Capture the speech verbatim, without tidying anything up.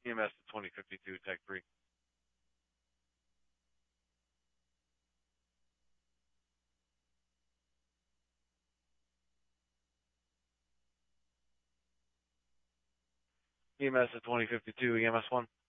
E M S to twenty fifty-two, Tech three. E M S to twenty fifty-two, E M S one.